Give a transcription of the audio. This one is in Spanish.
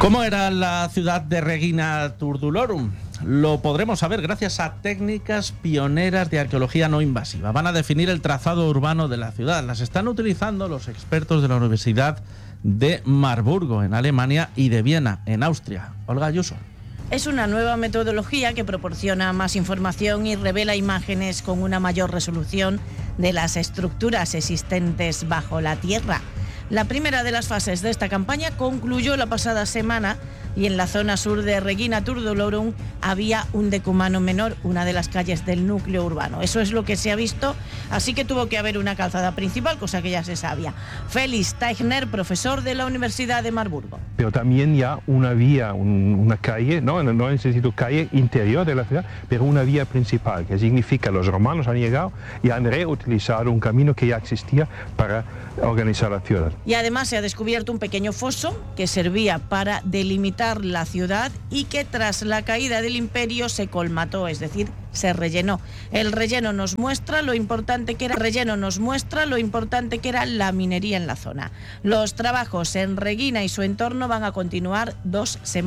¿Cómo era la ciudad de Regina Turdulorum? Lo podremos saber gracias a técnicas pioneras de arqueología no invasiva. Van a definir el trazado urbano de la ciudad. Las están utilizando los expertos de la Universidad de Marburgo, en Alemania, y de Viena, en Austria. Olga Ayuso. Es una nueva metodología que proporciona más información y revela imágenes con una mayor resolución de las estructuras existentes bajo la tierra. La primera de las fases de esta campaña concluyó la pasada semana y en la zona sur de Regina Turdulorum había un decumano menor, una de las calles del núcleo urbano. Eso es lo que se ha visto, así que tuvo que haber una calzada principal, cosa que ya se sabía. Félix Teichner, profesor de la Universidad de Marburgo. Pero también ya una vía, una calle, no necesito calle interior de la ciudad, pero una vía principal, que significa que los romanos han llegado y han reutilizado un camino que ya existía para organizar la ciudad. Y además se ha descubierto un pequeño foso que servía para delimitar la ciudad y que tras la caída del imperio se colmató, es decir, se rellenó. El relleno nos muestra lo importante que era la minería en la zona. Los trabajos en Regina y su entorno van a continuar 2 semanas.